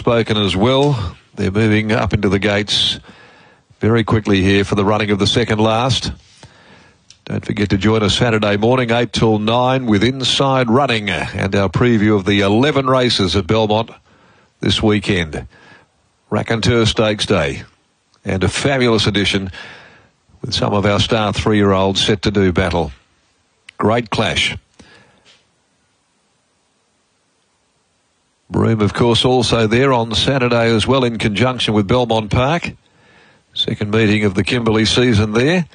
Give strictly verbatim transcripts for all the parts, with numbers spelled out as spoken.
Spoken as well. They're moving up into the gates very quickly here for the running of the second last. Don't forget to join us Saturday morning, eight till nine, with Inside Running and our preview of the eleven races at Belmont this weekend. Raconteur Stakes Day, and a fabulous edition with some of our star three-year-olds set to do battle. Great clash. Broome, of course, also there on Saturday as well in conjunction with Belmont Park. Second meeting of the Kimberley season there.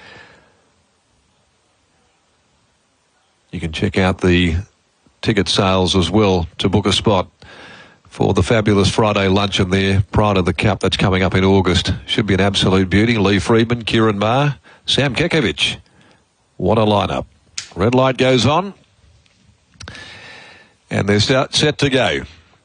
You can check out the ticket sales as well to book a spot for the fabulous Friday luncheon there prior to the Cup that's coming up in August. Should be an absolute beauty. Lee Freedman, Kieran Maher, Sam Kekovich. What a lineup. Red light goes on. And they're start, set to go.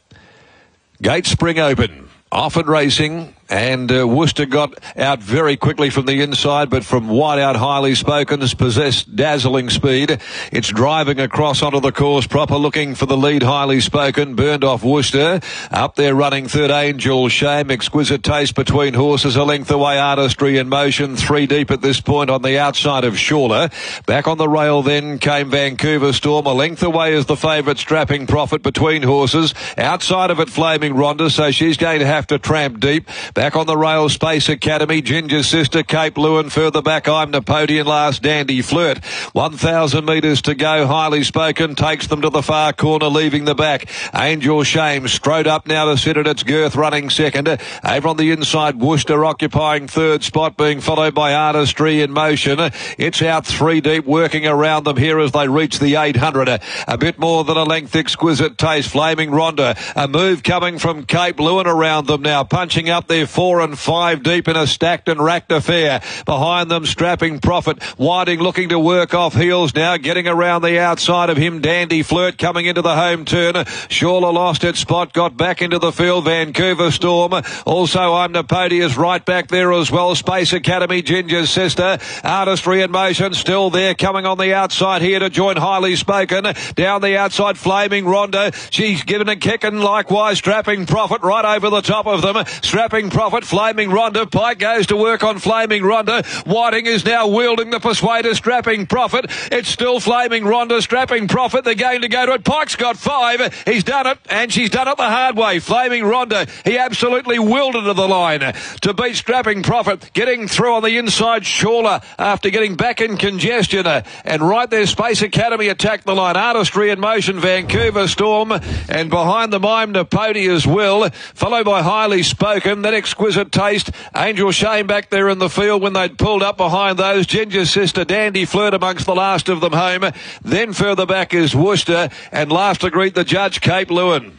Gates spring open. Off and racing. And uh, Worcester got out very quickly from the inside, but from wide out, Highly Spoken's possessed dazzling speed. It's driving across onto the course proper, looking for the lead. Highly Spoken burned off Worcester. Up there running third, Angel Shame. Exquisite Taste between horses, a length away, Artistry in Motion. Three deep at this point on the outside of Shawler. Back on the rail then came Vancouver Storm. A length away is the favourite, Strapping Profit between horses. Outside of it, Flaming Ronda, so she's going to have to tramp deep. Back on the rail, Space Academy, Ginger's Sister, Cape Lewin. Further back, I'm Napoleon. Last, Dandy Flirt. one thousand metres to go. Highly Spoken takes them to the far corner, leaving the back. Angel Shame strode up now to sit at its girth, running second. Over on the inside, Worcester occupying third spot, being followed by Artistry in Motion. It's out three deep, working around them here as they reach the eight hundred. A bit more than a length, Exquisite Taste. Flaming Ronda. A move coming from Cape Lewin around them now, punching up there four and five deep in a stacked and racked affair. Behind them, Strapping Profit. Whiting looking to work off heels now, getting around the outside of him. Dandy Flirt coming into the home turn. Shawler lost its spot, got back into the field. Vancouver Storm. Also, I'm Napodia's right back there as well. Space Academy, Ginger's Sister. Artistry in Motion still there, coming on the outside here to join Highly Spoken. Down the outside, Flaming Ronda. She's given a kick, and likewise Strapping Profit right over the top of them. Strapping Profit, Flaming Ronda. Pike goes to work on Flaming Ronda. Whiting is now wielding the Persuader. Strapping Profit. It's still Flaming Ronda. Strapping Profit. They're going to go to it. Pike's got five. He's done it, and she's done it the hard way. Flaming Ronda. He absolutely willed it to the line to beat Strapping Profit. Getting through on the inside, Shawler after getting back in congestion. And right there, Space Academy attacked the line. Artistry in Motion, Vancouver Storm. And behind the mime, Napodi as well. Followed by Highly Spoken. That Exquisite Taste. Angel Shame back there in the field when they'd pulled up behind those. Ginger's Sister, Dandy Flirt amongst the last of them home. Then further back is Worcester. And last to greet the judge, Cape Lewin.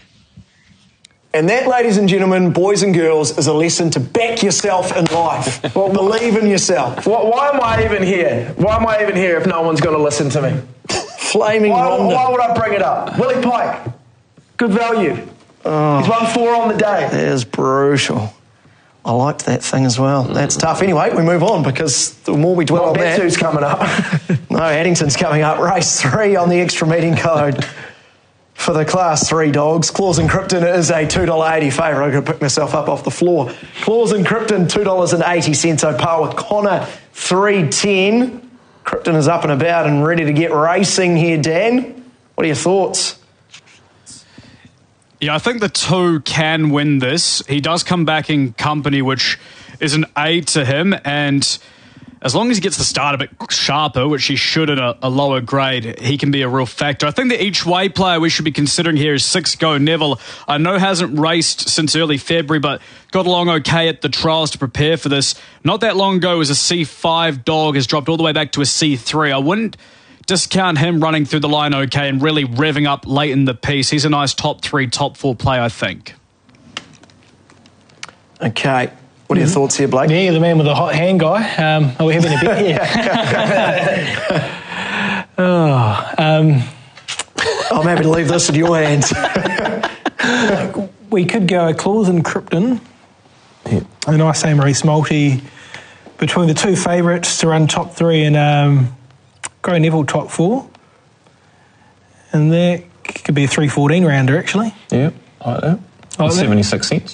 And that, ladies and gentlemen, boys and girls, is a lesson to back yourself in life. Well, believe in yourself. Why, why am I even here? Why am I even here if no one's going to listen to me? Flaming why, Ronda. Why would I bring it up? Willie Pike, good value. Oh, he's won four on the day. That is brutal. I liked that thing as well. That's tough. Anyway, we move on because the more we dwell well, on that... who's coming up. No, Addington's coming up. Race three on the extra meeting code for the Class three dogs. Claws and Krypton is a two dollars eighty favourite. I'm going to pick myself up off the floor. Claws and Krypton, two dollars eighty, so par with Connor, three ten. Krypton is up and about and ready to get racing here, Dan. What are your thoughts? Yeah, I think the two can win this. He does come back in company, which is an aid to him, and as long as he gets the start a bit sharper, which he should at a, a lower grade, he can be a real factor. I think the each way player we should be considering here is Six Go Neville. I know hasn't raced since early February, but got along okay at the trials to prepare for this. Not that long ago, was a C five dog, has dropped all the way back to a C three. I wouldn't discount him running through the line okay and really revving up late in the piece. He's a nice top three, top four player, I think. Okay. What are your thoughts here, Blake? Yeah, you're the man with the hot hand, guy. Um, are we having a bit here? oh, um, I'm happy to leave this in your hands. We could go a Claws and Krypton. Yeah. A nice same race multi between the two favourites to run top three and um, Go Neville top four. And that could be a three fourteen rounder, actually. Yeah, I like that. Like seventy-six cents.